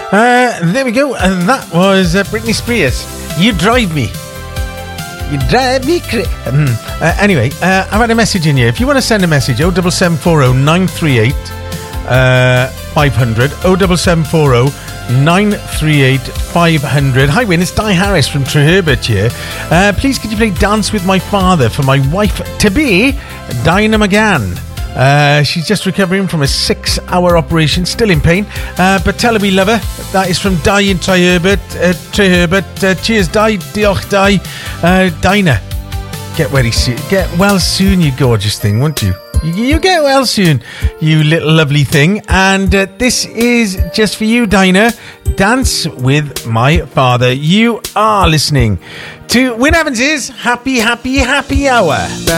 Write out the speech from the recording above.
There we go. And that was Britney Spears. You drive me. You drive me crazy. Anyway, I've had a message in here. If you want to send a message, 07740 938 500. 07740 938 500. Hi, Wyn. It's Di Harris from Treherbert here. Please, could you play Dance With My Father for my wife-to-be, Dinah McGann? She's just recovering from a 6-hour operation, still in pain, but tell her we love her. That is from Di in Treherbert. Cheers, Di. Diolch, Di. Dinah, get well soon, you gorgeous thing, won't you? You get well soon, you little lovely thing. And this is just for you, Dinah. Dance With My Father. You are listening to Wyn Evans' Happy Hour.